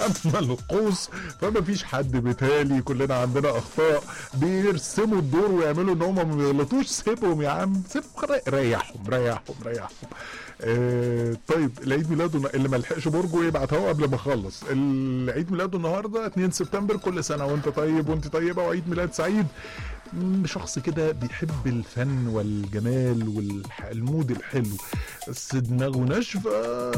اما القوس فما فيش حد بيتهيألي، كلنا عندنا اخطاء، بيرسموا الدور ويعملوا ان هم ما بيغلطوش. سيبهم يا عم، سيبهم، ريحهم. طيب العيد ميلاده اللي ما لحقش برجه يبعت اهو قبل ما اخلص. العيد ميلاده النهارده 2 سبتمبر، كل سنه وانت طيب وانت طيبه وعيد ميلاد سعيد. شخص كده بيحب الفن والجمال والمود الحلو، بس دماغه ناشفه.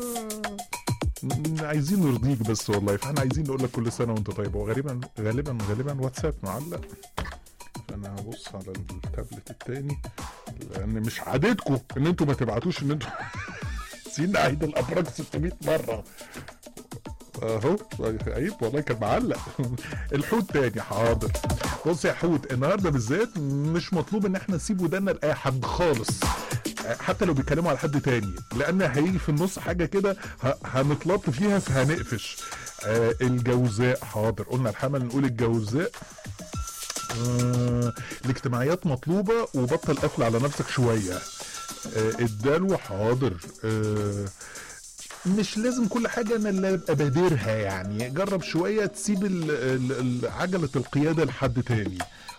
عايزين نرضيك بس والله، فاحنا عايزين نقول لك كل سنه وانت طيب. وغالبا واتساب معلق، فانا هبص على التابلت التاني لان مش عادتكم ان انتوا ما تبعتوش ان انتوا عايزين نعيد الابراج 600 مره اهو. عيب والله، كان معلق. الحوت تاني، حاضر. بص يا حوت، النهارده بالذات مش مطلوب ان احنا نسيب ودانا لاي حد خالص، حتى لو بيتكلموا على حد تاني، لان هيجي في النص حاجه كده هنتلط فيها فهنقفش. الجوزاء، حاضر. قلنا الحمل، نقول الجوزاء. الاجتماعيات مطلوبه وبطل قفل على نفسك شويه. الدلو، حاضر. مش لازم كل حاجة انا اللي ابقى بادرها، يعني جرب شوية تسيب عجلة القيادة لحد تاني.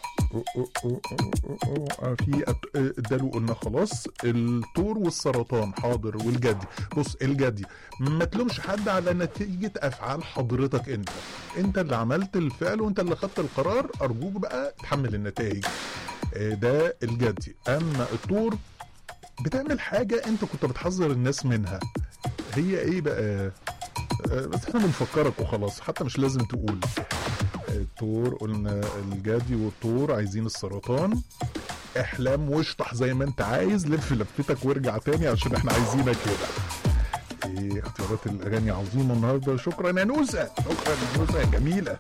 في الدلو قلنا خلاص. الثور والسرطان، حاضر. والجدي، بص الجدي ما تلومش حد على نتيجة افعال حضرتك، انت اللي عملت الفعل وانت اللي خدت القرار، ارجوك بقى تحمل النتائج. ده الجدي. اما الثور بتعمل حاجة انت كنت بتحذر الناس منها، هي ايه بقى؟ بس احنا بنفكرك وخلاص، حتى مش لازم تقول. الثور قلنا، الجدي والثور. عايزين السرطان. احلام واشطح زي ما انت عايز، لف لفتك وارجع تاني عشان احنا عايزينك كده. ايه اختيارات الاغاني عظيمه النهارده. شكرا يا نوسه، شكرا يا نوسه جميله.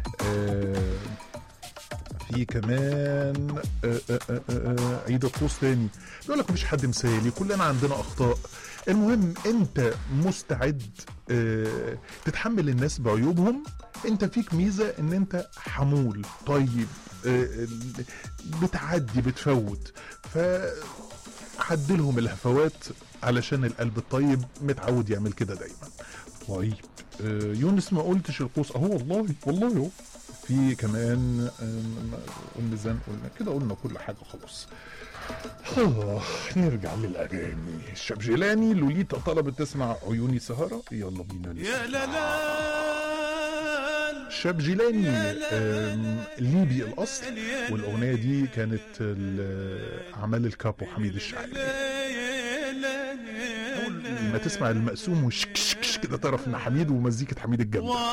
في كمان عيد القوس تاني بيقول لك مفيش حد مثالي، كلنا عندنا اخطاء. المهم انت مستعد تتحمل الناس بعيوبهم. انت فيك ميزة ان انت حمول طيب، بتعدي بتفوت، فعدلهم الهفوات علشان القلب الطيب متعود يعمل كده دايما. طيب يونس ما قلتش القوس اهو، والله اهو. في كمان الميزان قلنا كده، قلنا كل حاجة خلاص. نرجع للأغاني. الشبجلاني، لوليتا طلبت تسمع عيوني سهرة، يلا بينا نسمع. يا لالال. الشبجلاني ليبي الأصل، والأغنية دي كانت أعمال الكابو حميد الشاعري. أول ما تسمع المقسوم وشكشكش كده تعرف إن حميد ومزيكة حميد الجنة.